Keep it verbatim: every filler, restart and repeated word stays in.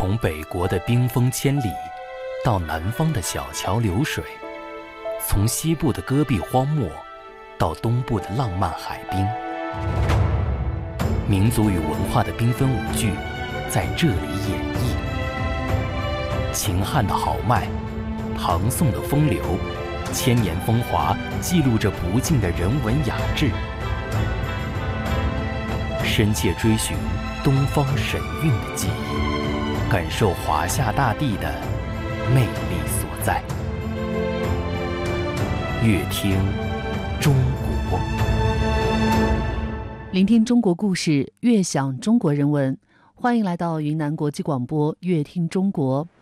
从北国的冰封千里，到南方的小桥流水，从西部的戈壁荒漠，到东部的浪漫海滨，民族与文化的缤纷舞剧在这里演绎。秦汉的豪迈，唐宋的风流，千年风华记录着不尽的人文雅致。深切追寻东方神韵的记忆，感受华夏大地的魅力所在。乐听中国， 聆听中国故事，悦享中国人文。欢迎来到云南国际广播乐听中国。